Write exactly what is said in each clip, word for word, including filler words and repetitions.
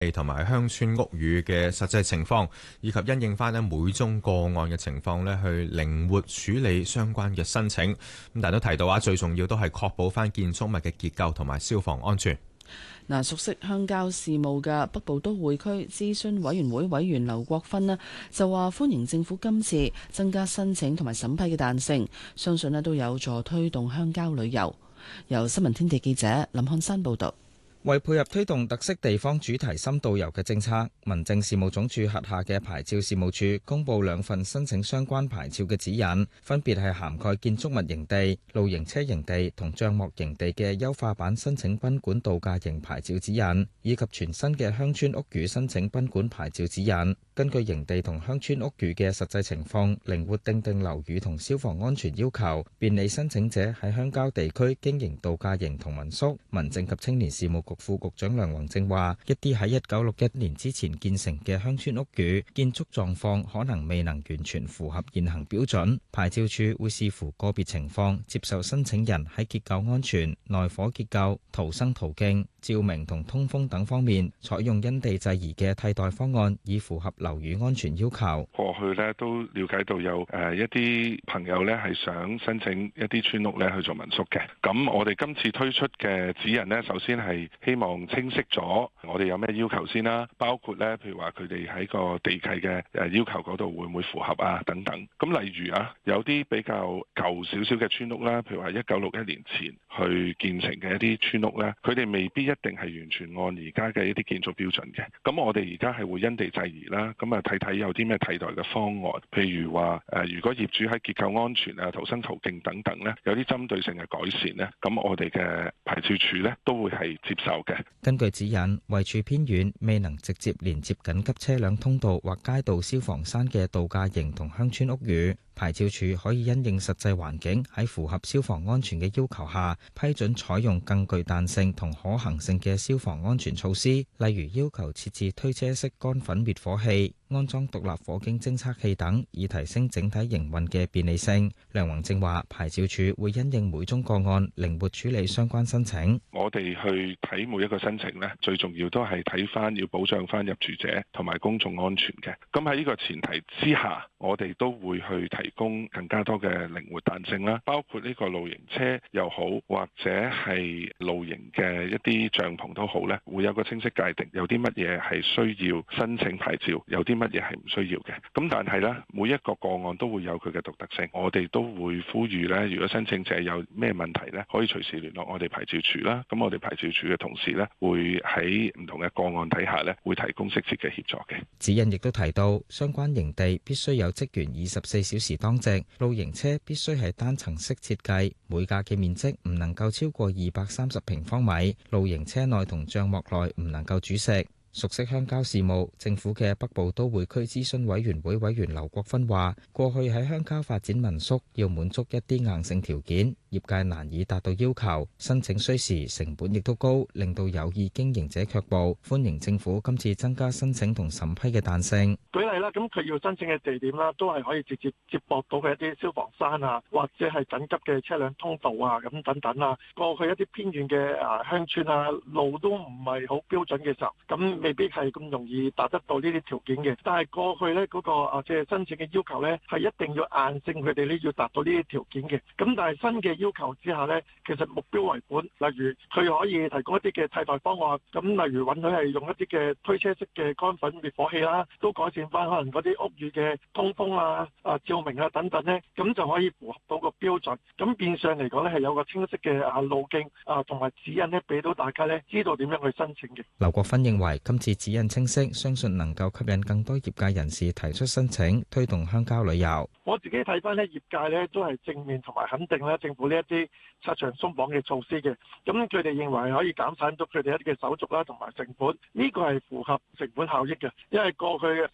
同埋鄉村屋宇嘅實際情況，以及因應翻咧每宗個案嘅情況咧，去靈活處理相關嘅申請。咁但係都提到話，最重要都係確保翻建築物嘅結構同埋消防安全。 嗱，熟悉鄉郊事務嘅北部都會區諮詢委員會委員劉國勳咧，就話歡迎政府今次增加申請同埋審批嘅彈性，相信咧都有助推動鄉郊旅遊。由新聞天地記者林漢山報導。 為配合推動特色地方主題深度遊嘅政策，民政事務總署轄下嘅牌照事務處公布兩份申請相關牌照嘅指引，分別係涵蓋建築物營地、露營車營地同帳幕營地嘅優化版申請賓館度假營牌照指引，以及全新嘅鄉村屋宇申請賓館牌照指引。根據營地同鄉村屋宇嘅實際情況，靈活訂定樓宇同消防安全要求，便利申請者喺鄉郊地區經營度假營同民宿。民政及青年事務局副局長梁宏正話：一啲喺一九六一年之前建成嘅鄉村屋宇，建築狀況可能未能完全符合現行標準，牌照處會視乎個別情況，接受申請人喺結構安全、內火結構、逃生途徑、照明同通風等方面，採用因地制宜嘅替代方案，以符合樓宇安全要求。 過去咧都了解到有誒一啲朋友咧係想申請一啲村屋咧去做民宿嘅，咁我哋今次推出嘅指引呢，首先係希望清晰咗我哋有咩要求先啦，包括咧譬如話佢哋喺個地契嘅誒要求嗰度會唔會符合啊等等。咁例如啊，有啲比較舊少少嘅村屋啦，譬如話一九六一年前去建成嘅一啲村屋咧，佢哋未必一定係完全按而家嘅一啲建築標準嘅。咁我哋而家係會因地制宜啦，咁啊睇睇有啲咩替代嘅方案，譬如話誒，如果業主喺結構安全啊、逃生途徑等等咧，有啲針對性嘅改善咧，咁我哋嘅牌照處咧都會係接受嘅。 根據指引，位處偏遠、未能直接連接緊急車輛通道或街道消防山嘅度假營同鄉村屋宇，牌照處可以因應實際環境，喺符合消防安全嘅要求下，批准採用更具彈性同可行性嘅消防安全措施，例如要求設置推車式乾粉滅火器、安裝獨立火警偵測器等，以提升整體營運嘅便利性。梁宏正話，牌照處會因應每宗個案，靈活處理相關申請。 我哋去睇每一個申請咧，最重要都係睇翻要保障翻入住者同埋公眾安全嘅。咁喺呢個前提之下，我哋都會去提供更加多嘅靈活彈性啦，包括呢個露營車又好，或者係露營嘅一啲帳篷都好咧，會有個清晰界定，有啲乜嘢係需要申請牌照，有啲乜嘢係唔需要嘅。咁但係咧，每一個個案都會有佢嘅獨特性，我哋都會呼籲咧，如果申請者有咩問題咧，可以隨時聯絡我哋牌照處啦。咁我哋牌照處嘅同事咧，會喺唔同嘅個案底下咧，會提供適切嘅協助嘅。 指引亦都提到，相關營地必須有職員二十四小時當值，露營車必須係單層式設計，每架嘅面積唔能夠超過二百三十平方米，露營車內同帳幕內唔能夠煮食。熟悉鄉郊事務，政府嘅北部都會區諮詢委員會委員劉國勳話：過去喺鄉郊發展民宿要滿足一啲硬性條件，業界難以達到要求，申請需時，成本亦都高，令到有意經營者卻步。歡迎政府今次增加申請同審批嘅彈性。 舉例啦，咁佢要申請嘅地點啦，都係可以直接接駁到嘅一啲消防山啊，或者係緊急嘅車輛通道啊，咁等等啊。過去一啲偏遠嘅啊鄉村啊，路都唔係好標準嘅時候，咁未必係咁容易達得到呢啲條件嘅。但係過去咧嗰個啊即係申請嘅要求咧，係一定要硬性佢哋咧要達到呢啲條件嘅。咁但係新嘅要求之下咧，其實目標為本，例如佢可以提供一啲嘅替代方案，咁例如允許係用一啲嘅推車式嘅乾粉滅火器啦，都改善翻可能嗰啲屋宇嘅通風啊、啊照明啊等等咧，咁就可以符合到個標準。咁變相嚟講咧，係有個清晰嘅啊路徑啊同埋指引咧，俾到大家咧知道點樣去申請嘅。 劉國勳認為今次指引清晰，相信能夠吸引更多業界人士提出申請，推動鄉郊旅遊。 我自己睇翻咧，業界咧都係正面同埋肯定咧政府呢一啲拆牆鬆綁嘅措施嘅。咁佢哋認為可以減省到佢哋一啲嘅手續啦，同埋成本。呢個係符合成本效益嘅，因為過去嘅手續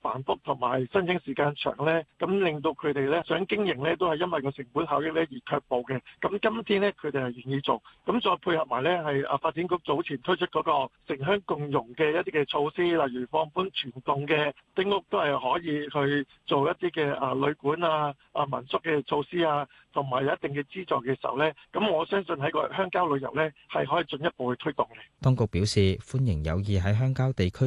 繁複同埋申請時間長咧，咁令到佢哋咧想經營咧都係因為個成本效益咧而卻步嘅。咁今天咧佢哋係願意做，咁再配合埋咧係啊發展局早前推出嗰個城鄉共融嘅一啲嘅措施，例如放寬全棟嘅丁屋都係可以去做一啲嘅啊旅館啊啊民宿嘅措施啊，同埋有一定嘅資助嘅時候咧，咁我相信喺個鄉郊旅遊咧係可以進一步去推動嘅。 當局表示歡迎有意喺鄉郊地區